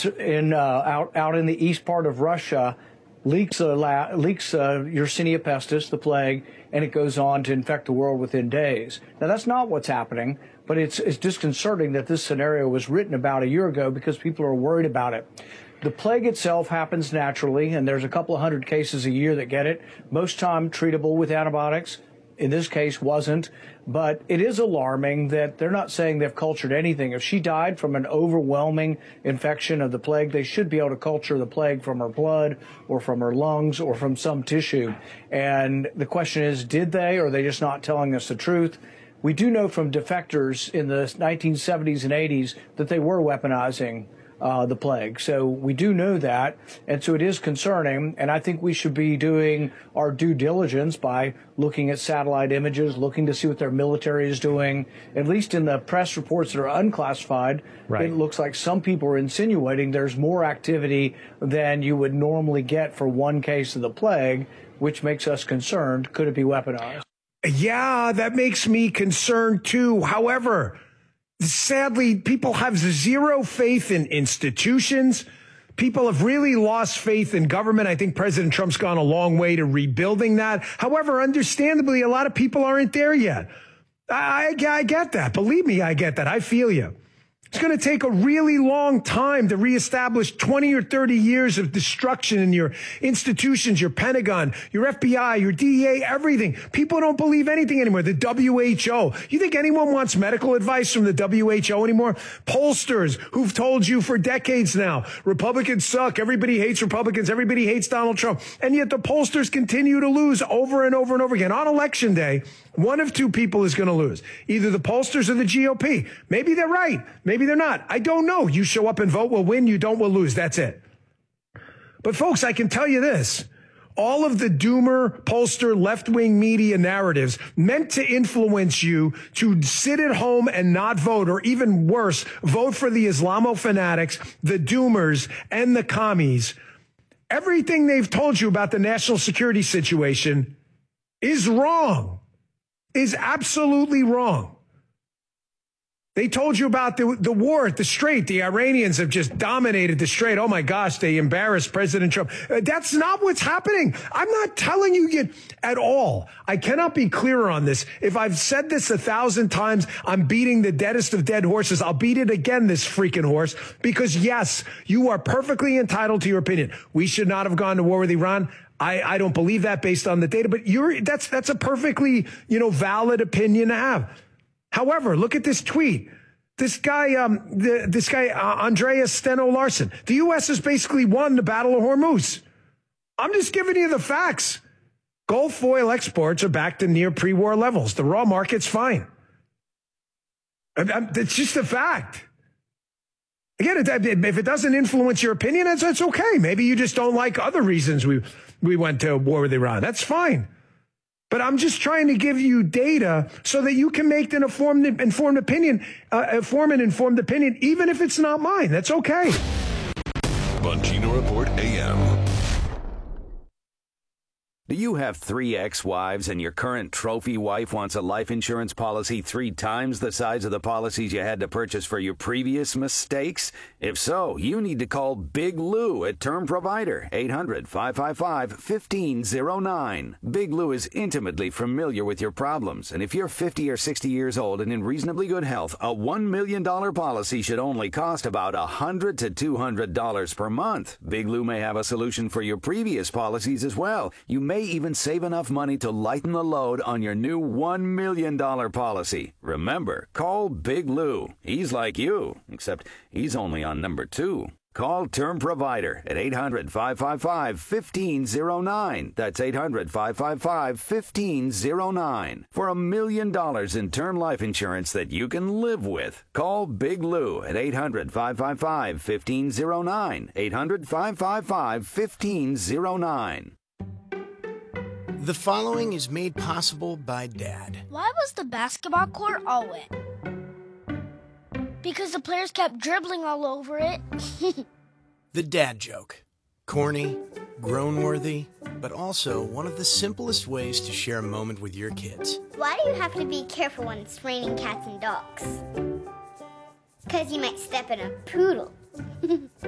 out in the east part of Russia leaks Yersinia pestis, the plague, and it goes on to infect the world within days. Now, that's not what's happening, but it's disconcerting that this scenario was written about a year ago because people are worried about it. The plague itself happens naturally, and there's a couple of hundred cases a year that get it, most time treatable with antibiotics. In this case, wasn't. But it is alarming that they're not saying they've cultured anything. If she died from an overwhelming infection of the plague, they should be able to culture the plague from her blood or from her lungs or from some tissue. And the question is, did they, or are they just not telling us the truth? We do know from defectors in the 1970s and 80s that they were weaponizing the plague. So we do know that. And so it is concerning. And I think we should be doing our due diligence by looking at satellite images, looking to see what their military is doing. At least in the press reports that are unclassified, right, it looks like some people are insinuating there's more activity than you would normally get for one case of the plague, which makes us concerned. Could it be weaponized? Yeah, that makes me concerned too. However, sadly, people have zero faith in institutions. People have really lost faith in government. I think President Trump's gone a long way to rebuilding that. However, understandably, a lot of people aren't there yet. I get that. Believe me, I get that. I feel you. It's going to take a really long time to reestablish 20 or 30 years of destruction in your institutions, your Pentagon, your FBI, your DEA, everything. People don't believe anything anymore. The WHO. You think anyone wants medical advice from the WHO anymore? Pollsters who've told you for decades now, Republicans suck. Everybody hates Republicans. Everybody hates Donald Trump. And yet the pollsters continue to lose over and over and over again. On election day, one of two people is going to lose. Either the pollsters or the GOP. Maybe they're right. Maybe they're not. I don't know. You show up and vote, we'll win. You don't, we'll lose. That's it. But folks, I can tell you this. All of the doomer, pollster, left-wing media narratives meant to influence you to sit at home and not vote, or even worse, vote for the Islamo-fanatics, the doomers, and the commies. Everything they've told you about the national security situation is wrong. Is absolutely wrong. They told you about the war at the Strait. The Iranians have just dominated the Strait. Oh, my gosh, they embarrassed President Trump. That's not what's happening. I'm not telling you yet at all. I cannot be clearer on this. If I've said this 1,000 times, I'm beating the deadest of dead horses. I'll beat it again, this freaking horse, because, yes, you are perfectly entitled to your opinion. We should not have gone to war with Iran. I don't believe that based on the data, but that's a perfectly, valid opinion to have. However, look at this tweet. This guy, Andreas Steno Larsen. The U.S. has basically won the Battle of Hormuz. I'm just giving you the facts. Gulf oil exports are back to near pre-war levels. The raw market's fine. It's just a fact. Again, if it doesn't influence your opinion, that's okay. Maybe you just don't like other reasons we went to war with Iran. That's fine. But I'm just trying to give you data so that you can make an informed opinion, even if it's not mine. That's okay. Bongino Report AM. Do you have 3 ex-wives and your current trophy wife wants a life insurance policy 3 times the size of the policies you had to purchase for your previous mistakes? If so, you need to call Big Lou at Term Provider, 800-555-1509. Big Lou is intimately familiar with your problems, and if you're 50 or 60 years old and in reasonably good health, a $1 million policy should only cost about $100 to $200 per month. Big Lou may have a solution for your previous policies as well. You may even save enough money to lighten the load on your new $1 million policy. Remember, call Big Lou. He's like you, except he's only on number 2. Call Term Provider at 800-555-1509. That's 800-555-1509. For $1 million in term life insurance that you can live with. Call Big Lou at 800-555-1509. 800-555-1509. The following is made possible by Dad. Why was the basketball court all wet? Because the players kept dribbling all over it. The dad joke. Corny, groan-worthy, but also one of the simplest ways to share a moment with your kids. Why do you have to be careful when it's raining cats and dogs? Because you might step in a poodle.